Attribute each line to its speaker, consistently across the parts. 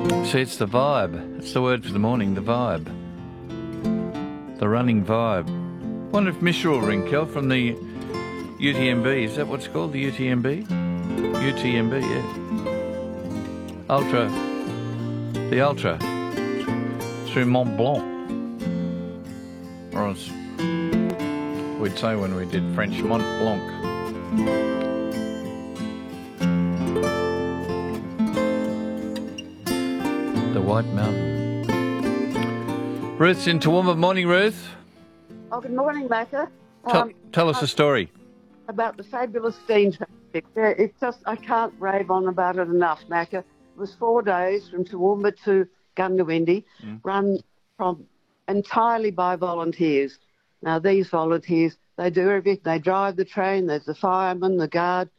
Speaker 1: See, it's the vibe. It's the word for the morning, the vibe. The running vibe. Wonder if Misha will ring, Kel, from the UTMB. Is that what's called, the UTMB? UTMB, yeah. Ultra. The Ultra. Through Mont Blanc. Or as we'd say when we did French, Mont Blanc. The White Mountain. Ruth's in Toowoomba. Morning, Ruth.
Speaker 2: Oh, good morning, Macca.
Speaker 1: Tell us a story.
Speaker 2: About the fabulous steam traffic. It's just, I can't rave on about it enough, Macca. It was 4 days from Toowoomba to Goondiwindi, run from entirely by volunteers. Now, these volunteers, they do everything. They drive the train. There's the fireman, the guard,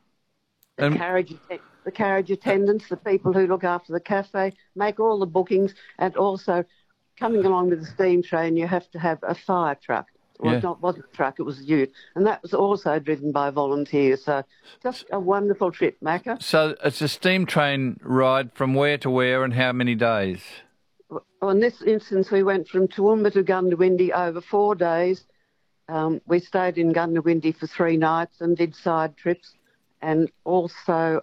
Speaker 2: the carriage attendants, the people who look after the cafe, make all the bookings, and also coming along with the steam train, you have to have a fire truck. Well, it wasn't a truck, it was a ute. And that was also driven by volunteers. So just a wonderful trip, Macca.
Speaker 1: So it's a steam train ride from where to where and how many days?
Speaker 2: Well, in this instance, we went from Toowoomba to Goondiwindi over 4 days. We stayed in Goondiwindi for 3 nights and did side trips. And also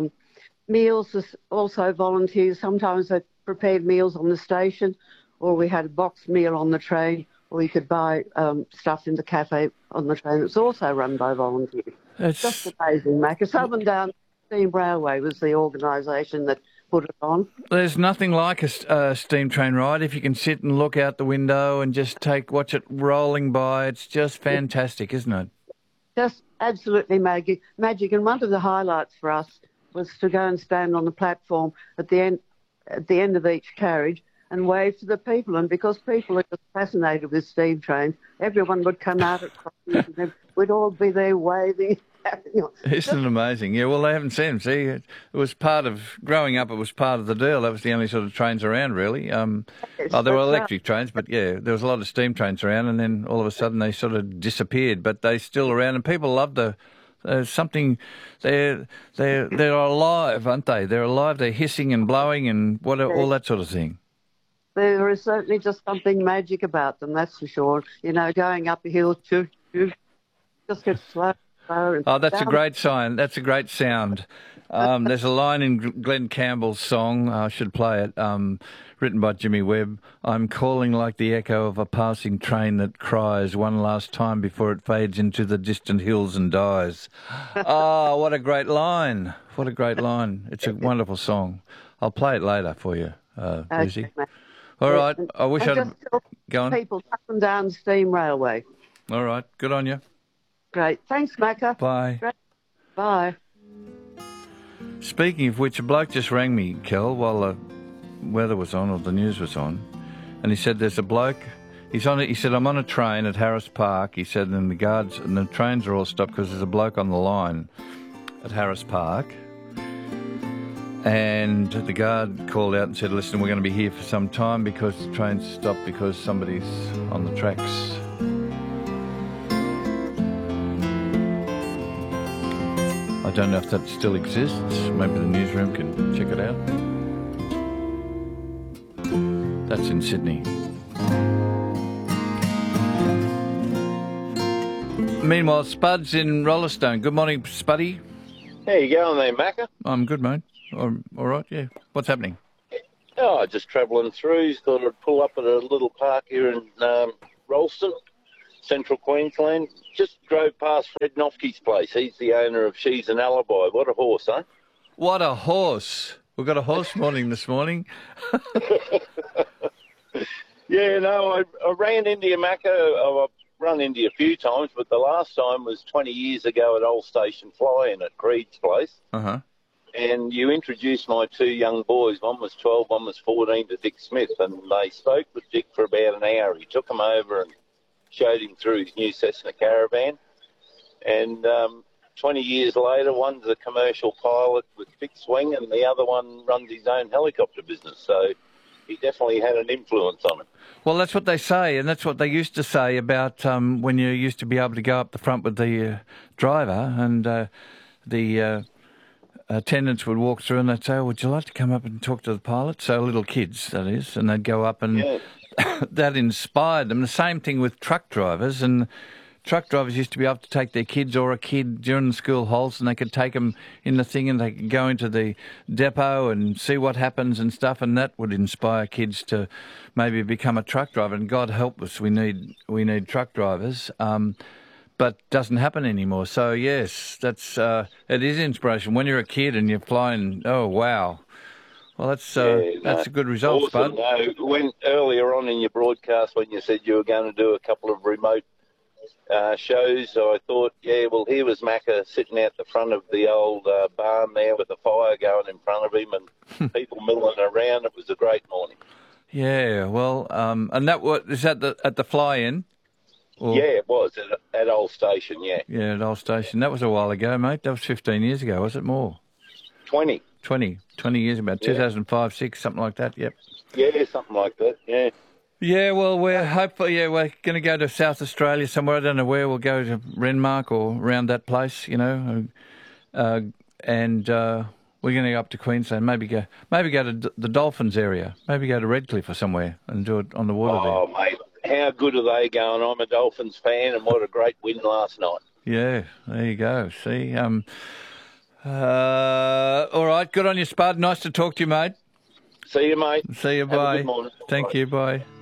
Speaker 2: meals, also volunteers. Sometimes they prepared meals on the station, or we had a boxed meal on the train, or you could buy stuff in the cafe on the train. It's also run by volunteers. It's just amazing, Mac. Southern Down Steam Railway was the organisation that put it on.
Speaker 1: There's nothing like a steam train ride. If you can sit and look out the window and just watch it rolling by, it's just fantastic, isn't it?
Speaker 2: Just absolutely magic. And one of the highlights for us was to go and stand on the platform at the end of each carriage and wave to the people. And because people are just fascinated with steam trains, everyone would come out at crossings and we'd all be there waving.
Speaker 1: Isn't it amazing? Yeah, well, they haven't seen them. See, it was part of, growing up, it was part of the deal. That was the only sort of trains around, really. There were electric trains, but yeah, there was a lot of steam trains around, and then all of a sudden they sort of disappeared, but they're still around, and people love something. They're alive, aren't they? They're alive. They're hissing and blowing and all that sort of thing.
Speaker 2: There is certainly just something magic about them, that's for sure. You know, going up a hill, just get slow.
Speaker 1: Oh, that's a great sign. That's a great sound. There's a line in Glenn Campbell's song, I should play it, written by Jimmy Webb. I'm calling like the echo of a passing train that cries one last time before it fades into the distant hills and dies. Oh, what a great line. What a great line. It's a wonderful song. I'll play it later for you, Lucy.
Speaker 2: Okay,
Speaker 1: all right. I wish I'd go on.
Speaker 2: People up and down Steam Railway.
Speaker 1: All right. Good on you.
Speaker 2: Great. Thanks, Macca.
Speaker 1: Bye.
Speaker 2: Great. Bye.
Speaker 1: Speaking of which, a bloke just rang me, Kel, while the weather was on or the news was on, and he said there's a bloke. He said, I'm on a train at Harris Park. He said, and the guards and the trains are all stopped because there's a bloke on the line at Harris Park. And the guard called out and said, listen, we're going to be here for some time because the train's stopped because somebody's on the tracks. I don't know if that still exists. Maybe the newsroom can check it out. That's in Sydney. Meanwhile, Spud's in Rollestone. Good morning, Spuddy.
Speaker 3: How you going there, Macca?
Speaker 1: I'm good, mate. All right, yeah. What's happening?
Speaker 3: Oh, just travelling through. Thought I'd pull up at a little park here in Rolleston, Central Queensland. Just drove past Fred Nofke's place. He's the owner of She's an Alibi. What a horse, eh?
Speaker 1: What a horse. We've got a horse morning this morning.
Speaker 3: Yeah, no, I ran into you, Macca. I've run into you a few times, but the last time was 20 years ago at Old Station Fly-In at Creed's place.
Speaker 1: Uh-huh.
Speaker 3: And you introduced my 2 young boys. One was 12, one was 14, to Dick Smith, and they spoke with Dick for about an hour. He took them over and showed him through his new Cessna Caravan. And 20 years later, one's a commercial pilot with fixed wing, and the other one runs his own helicopter business. So he definitely had an influence on him.
Speaker 1: Well, that's what they say, and that's what they used to say about when you used to be able to go up the front with the driver, and attendants would walk through and they'd say, oh, would you like to come up and talk to the pilot? So little kids, that is, and they'd go up and that inspired them. The same thing with truck drivers, and truck drivers used to be able to take their kids or a kid during the school halts, and they could take them in the thing and they could go into the depot and see what happens and stuff, and that would inspire kids to maybe become a truck driver. And God help us, we need truck drivers. But doesn't happen anymore. So yes, that's it is inspiration. When you're a kid and you're flying, oh wow, well that's a good result,
Speaker 3: Bud. When earlier on in your broadcast, when you said you were going to do a couple of remote shows, I thought, yeah, well, here was Macca sitting out the front of the old barn there with the fire going in front of him and people milling around. It was a great morning.
Speaker 1: Yeah, well, and that is that at the fly-in. Or...
Speaker 3: Yeah, it was at Old Station, yeah.
Speaker 1: Yeah, at Old Station. That was a while ago, mate. That was 15 years ago, was it more?
Speaker 3: 20
Speaker 1: years, about 2005, 6, something like that, yep.
Speaker 3: Yeah, something like that, yeah.
Speaker 1: Yeah, well, we're we're going to go to South Australia somewhere. I don't know where. We'll go to Renmark or around that place, you know, and we're going to go up to Queensland, maybe go to the Dolphins area, maybe go to Redcliffe or somewhere and do it on the water there.
Speaker 3: Oh, mate. How good are they going? I'm a Dolphins fan, and what a great win last night.
Speaker 1: Yeah, there you go. See, all right, good on you, Spud. Nice to talk to you, mate.
Speaker 3: See you, mate.
Speaker 1: See you, bye.
Speaker 3: Have a good morning.
Speaker 1: Thank you, bye.